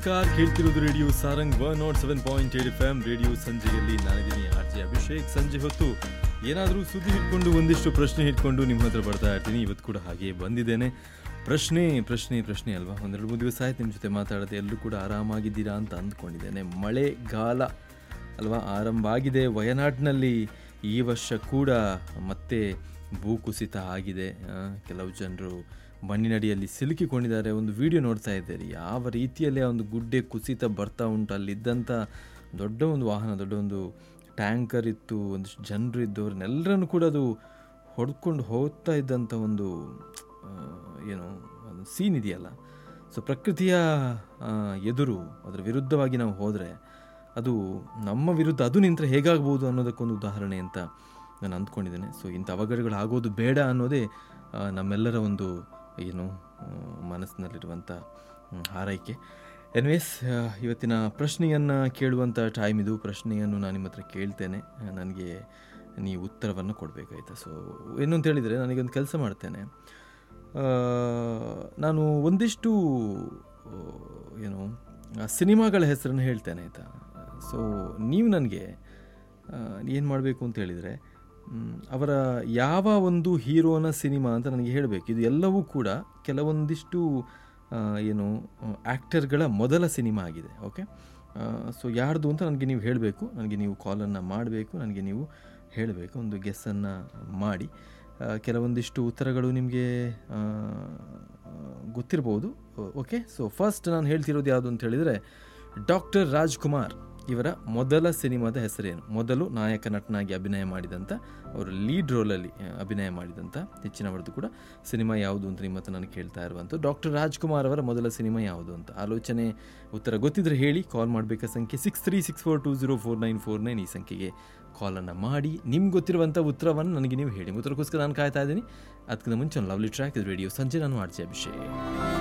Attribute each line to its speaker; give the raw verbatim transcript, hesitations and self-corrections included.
Speaker 1: Car ಕೇಳ್ತಿರೋದು radio Sarang one not seven point eight F M radio ಸಂಜೆಯಲ್ಲಿ ನಾನಿದ್ದೀನಿ R J Abhishek. ಸಂಜೆ ಹೊತ್ತು ಏನಾದರೂ ಸುದ್ದಿ ಇಟ್ಕೊಂಡು ಒಂದಿಷ್ಟು ಪ್ರಶ್ನೆ ಇಟ್ಕೊಂಡು ನಿಮ್ಮ ಹತ್ರ ಬರ್ತಾ ಇರ್ತೀನಿ. ಇವತ್ತು ಕೂಡ ಹಾಗೆ ಬಂದಿದ್ದೇನೆ. ಪ್ರಶ್ನೆ ಪ್ರಶ್ನೆ ಪ್ರಶ್ನೆ ಅಲ್ವಾ, ಒಂದೆರಡು ಮೂರು ದಿವಸ ಆಯ್ತು ನಿಮ್ಮ ಜೊತೆ ಮಾತಾಡೋದು. ಎಲ್ಲರೂ ಕೂಡ ಆರಾಮಾಗಿದ್ದೀರಾ ಅಂತ ಅಂದ್ಕೊಂಡಿದ್ದೇನೆ. ಮಳೆಗಾಲ ಅಲ್ವಾ ಆರಂಭ ಆಗಿದೆ. ವಯನಾಡಿನಲ್ಲಿ ಈ ವರ್ಷ ಕೂಡ ಮತ್ತೆ ಭೂಕುಸಿತ ಆಗಿದೆ. ಕೆಲವು ಜನರು ಮಣ್ಣಿನಡಿಯಲ್ಲಿ ಸಿಲುಕಿಕೊಂಡಿದ್ದಾರೆ. ಒಂದು ವಿಡಿಯೋ ನೋಡ್ತಾ ಇದ್ದೀರಿ, ಯಾವ ರೀತಿಯಲ್ಲಿ ಒಂದು ಗುಡ್ಡೆ ಕುಸಿತ ಬರ್ತಾ ಉಂಟು. ಅಲ್ಲಿದ್ದಂಥ ದೊಡ್ಡ ಒಂದು ವಾಹನ, ದೊಡ್ಡ ಒಂದು ಟ್ಯಾಂಕರ್ ಇತ್ತು, ಒಂದಿಷ್ಟು ಜನರು ಇದ್ದವ್ರನ್ನೆಲ್ಲರನ್ನು ಕೂಡ ಅದು ಹೊಡ್ಕೊಂಡು ಹೋಗ್ತಾ ಇದ್ದಂಥ ಒಂದು ಏನು ಒಂದು ಸೀನ್ ಇದೆಯಲ್ಲ. ಸೊ ಪ್ರಕೃತಿಯ ಎದುರು ಅದರ ವಿರುದ್ಧವಾಗಿ ನಾವು ಹೋದರೆ ಅದು ನಮ್ಮ ವಿರುದ್ಧ ಅದು ನಿಂತರೆ ಹೇಗಾಗ್ಬೋದು ಅನ್ನೋದಕ್ಕೊಂದು ಉದಾಹರಣೆ ಅಂತ ನಾನು ಅಂದ್ಕೊಂಡಿದ್ದೇನೆ. ಸೊ ಇಂಥ ಅವಘಡಗಳು ಆಗೋದು ಬೇಡ ಅನ್ನೋದೇ ನಮ್ಮೆಲ್ಲರ ಒಂದು ಏನು ಮನಸ್ಸಿನಲ್ಲಿರುವಂಥ ಹಾರೈಕೆ. ಎನ್ವೇಸ್, ಇವತ್ತಿನ ಪ್ರಶ್ನೆಯನ್ನು ಕೇಳುವಂಥ ಟೈಮ್ ಇದು. ಪ್ರಶ್ನೆಯನ್ನು ನಾನು ನಿಮ್ಮ ಹತ್ರ ಕೇಳ್ತೇನೆ, ನನಗೆ ನೀವು ಉತ್ತರವನ್ನು ಕೊಡಬೇಕಾಯ್ತಾ. ಸೊ ಏನು ಅಂತ ಹೇಳಿದರೆ, ನನಗೊಂದು ಕೆಲಸ ಮಾಡ್ತೇನೆ. ನಾನು ಒಂದಿಷ್ಟು ಏನು ಸಿನಿಮಾಗಳ ಹೆಸರನ್ನು ಹೇಳ್ತೇನೆ ಆಯಿತಾ. ಸೊ ನೀವು ನನಗೆ ಏನು ಮಾಡಬೇಕು ಅಂತ ಹೇಳಿದರೆ, ಅವರ ಯಾವ ಒಂದು ಹೀರೋನ ಸಿನಿಮಾ ಅಂತ ನನಗೆ ಹೇಳಬೇಕು. ಇದು ಎಲ್ಲವೂ ಕೂಡ ಕೆಲವೊಂದಿಷ್ಟು ಏನು ಆ್ಯಕ್ಟರ್ಗಳ ಮೊದಲ ಸಿನಿಮಾ ಆಗಿದೆ. ಓಕೆ, ಸೊ ಯಾರ್ದು ಅಂತ ನನಗೆ ನೀವು ಹೇಳಬೇಕು. ನನಗೆ ನೀವು ಕಾಲನ್ನು ಮಾಡಬೇಕು, ನನಗೆ ನೀವು ಹೇಳಬೇಕು. ಒಂದು ಗೆಸ್ಸನ್ನು ಮಾಡಿ. ಕೆಲವೊಂದಿಷ್ಟು ಉತ್ತರಗಳು ನಿಮಗೆ ಗೊತ್ತಿರ್ಬೋದು. ಓಕೆ, ಸೊ ಫಸ್ಟ್ ನಾನು ಹೇಳ್ತಿರೋದು ಯಾವುದು ಅಂತ ಹೇಳಿದರೆ, ಡಾಕ್ಟರ್ ರಾಜ್ಕುಮಾರ್ ಇವರ ಮೊದಲ ಸಿನಿಮಾದ ಹೆಸರೇನು? ಮೊದಲು ನಾಯಕ ನಟನಾಗಿ ಅಭಿನಯ ಮಾಡಿದಂಥ, ಅವರು ಲೀಡ್ ರೋಲಲ್ಲಿ ಅಭಿನಯ ಮಾಡಿದಂಥ ಹೆಚ್ಚಿನವರದ್ದು ಕೂಡ ಸಿನಿಮಾ ಯಾವುದು ಅಂತ ನಿಮ್ಮ ಹತ್ರ ನಾನು ಕೇಳ್ತಾ ಇರುವಂಥ. ಡಾಕ್ಟರ್ ರಾಜ್ಕುಮಾರ್ ಅವರ ಮೊದಲ ಸಿನಿಮಾ ಯಾವುದು ಅಂತ ಆಲೋಚನೆ ಉತ್ತರ ಗೊತ್ತಿದ್ದರೆ ಹೇಳಿ. ಕಾಲ್ ಮಾಡಬೇಕಾ ಸಂಖ್ಯೆ six three six four to zero four nine four nine. ಈ ಸಂಖ್ಯೆಗೆ ಕಾಲನ್ನು ಮಾಡಿ ನಿಮ್ಗೆ ಗೊತ್ತಿರುವಂಥ ಉತ್ತರವನ್ನು ನನಗೆ ನೀವು ಹೇಳಿ. ಉತ್ತರಕ್ಕೋಸ್ಕರ ನಾನು ಕಾಯ್ತಾ ಇದ್ದೀನಿ. ಅದಕ್ಕಿಂತ ಮುಂಚೆ ಒಂದು ಲವ್ಲಿ ಟ್ರ್ಯಾಕ್ ಇದು ರೇಡಿಯೋ ಸಂಜೆ. ನಾನು ಆರ್ ಜೆ ಅಭಿಷೇಕ್.